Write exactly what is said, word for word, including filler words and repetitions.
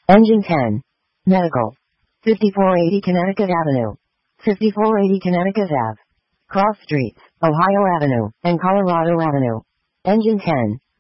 Engine ten. Medical. fifty-four eighty Connecticut Avenue. fifty-four eighty Connecticut Ave. Cross Streets, Ohio Avenue, and Colorado Avenue. Engine ten.